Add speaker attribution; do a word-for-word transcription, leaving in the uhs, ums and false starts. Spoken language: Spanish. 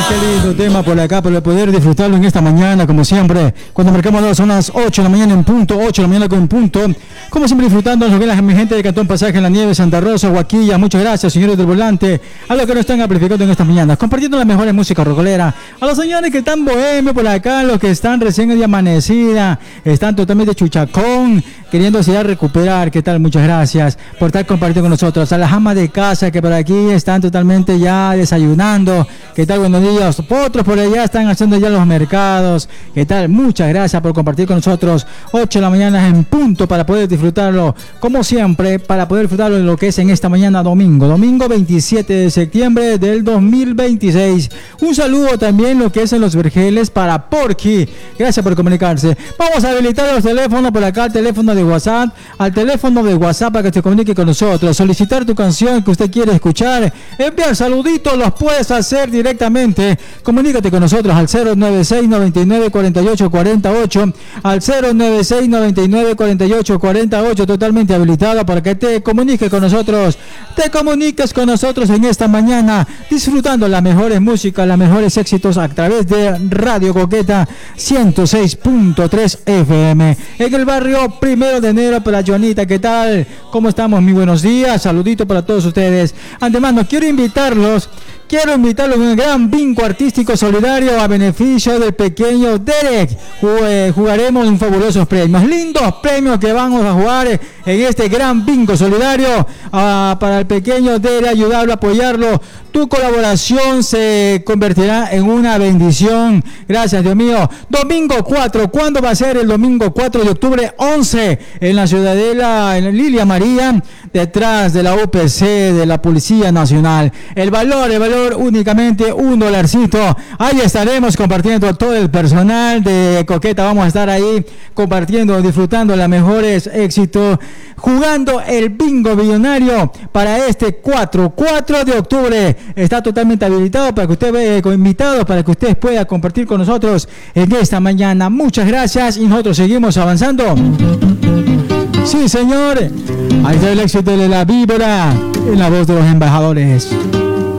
Speaker 1: qué lindo tema por acá, para poder disfrutarlo en esta mañana, como siempre. Cuando marcamos las son las ocho de la mañana en punto, ocho de la mañana con punto. Como siempre, disfrutando lo que es la gente de Cantón Pasaje en la Nieve, Santa Rosa, Huaquilla. Muchas gracias, señores del volante, a los que nos están amplificando en estas mañanas, compartiendo las mejores músicas rocoleras. A los señores que están bohemios por acá, los que están recién de amanecida, están totalmente chuchacón, queriéndose ya recuperar. ¿Qué tal? Muchas gracias por estar compartiendo con nosotros. A las amas de casa que por aquí están totalmente ya desayunando. ¿Qué tal? Buenos días. Otros por allá están haciendo ya los mercados. ¿Qué tal? Muchas gracias por compartir con nosotros. ocho de la mañana en punto para poder disfrutarlo, como siempre, para poder disfrutarlo en lo que es en esta mañana domingo. Domingo veintisiete de septiembre del dos mil veintiséis. Un saludo también lo que es en Los Vergeles para Porky. Gracias por comunicarse. Vamos a habilitar los teléfonos por acá, el teléfono de WhatsApp, al teléfono de WhatsApp para que se comunique con nosotros. Solicitar tu canción que usted quiere escuchar. Enviar saluditos, los puedes hacer directamente. Comunícate con nosotros al cero nueve seis, noventa y nueve, cuarenta y ocho, cuarenta y ocho, al cero nueve seis, noventa y nueve, cuarenta y ocho, cuarenta y ocho, totalmente habilitado para que te comuniques con nosotros. Te comuniques con nosotros en esta mañana, disfrutando las mejores músicas, los mejores éxitos a través de Radio Coqueta ciento seis punto tres F M. En el barrio Primero de Enero para Joanita. ¿Qué tal? ¿Cómo estamos? Muy buenos días. Saludito para todos ustedes. Antemano, quiero invitarlos Quiero invitarlos a un gran bingo artístico solidario a beneficio del pequeño Derek. Jugaremos en fabulosos premios, lindos premios que vamos a jugar en este gran bingo solidario uh, para el pequeño Derek, ayudarlo, apoyarlo. Tu colaboración se convertirá en una bendición. Gracias, Dios mío. Domingo cuatro, ¿cuándo va a ser el domingo cuatro de octubre? once, en la Ciudadela, en Lilia María, detrás de la U P C de la Policía Nacional. El valor, el valor únicamente un dolarcito. Ahí estaremos compartiendo todo el personal de Coqueta. Vamos a estar ahí compartiendo, disfrutando los mejores éxitos, jugando el bingo millonario para este cuatro de octubre. Está totalmente habilitado para que usted vea, con invitados, para que usted pueda compartir con nosotros en esta mañana. Muchas gracias y nosotros seguimos avanzando. Sí, señor. Ahí está el éxito de La Víbora en la voz de los embajadores.